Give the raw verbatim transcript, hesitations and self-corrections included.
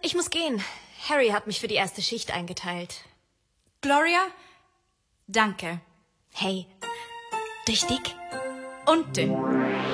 Ich muss gehen. Harry hat mich für die erste Schicht eingeteilt. Gloria, danke. Hey, durch dick und dünn.